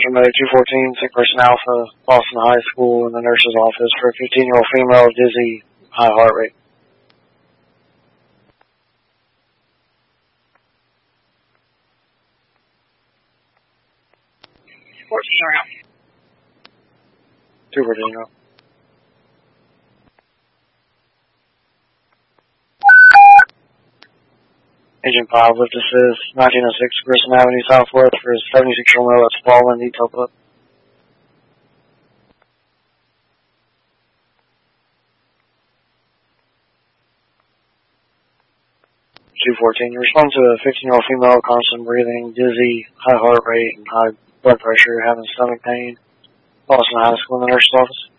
Mode 214, sick person Alpha, Boston High School, in the nurse's office for a 15-year-old female, dizzy, high heart rate. 14 around. 214 around. Agent 5, lift assist, 1906 Grissom Avenue Southwest for his 76-year-old male that's fallen, detail up. 214, you respond to a 15-year-old female, constant breathing, dizzy, high heart rate, and high blood pressure, having stomach pain. Boston High School in the nurse's office.